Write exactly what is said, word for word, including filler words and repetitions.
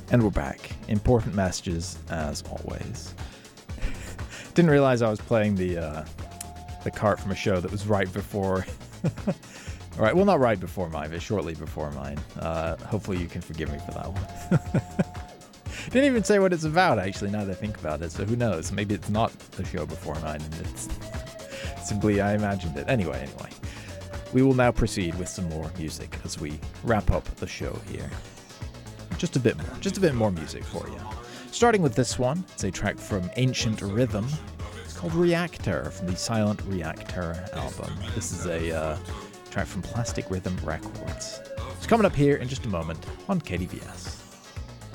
And we're back. Important messages, as always. Didn't realize I was playing the uh, the cart from a show that was right before... All right, well, not right before mine, but shortly before mine. Uh, hopefully you can forgive me for that one. Didn't even say what it's about, actually, now that I think about it, so who knows? Maybe it's not the show before mine, and it's simply I imagined it. Anyway, anyway. We will now proceed with some more music as we wrap up the show here. Just a bit more, just a bit more music for you. Starting with this one, it's a track from Ancient Rhythm. It's called Reactor from the Silent Reactor album. This is a uh, track from Plastic Rhythm Records. It's coming up here in just a moment on K D V S.